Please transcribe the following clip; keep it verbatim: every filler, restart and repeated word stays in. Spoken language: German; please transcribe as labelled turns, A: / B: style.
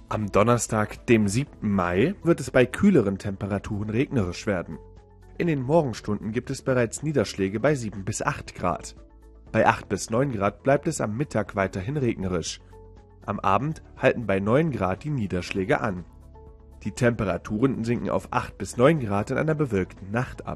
A: Am Donnerstag, dem siebten Mai, wird es bei kühleren Temperaturen regnerisch werden. In den Morgenstunden gibt es bereits Niederschläge bei sieben bis acht Grad. Bei acht bis neun Grad bleibt es am Mittag weiterhin regnerisch. Am Abend halten bei neun Grad die Niederschläge an. Die Temperaturen sinken auf acht bis neun Grad in einer bewölkten Nacht ab.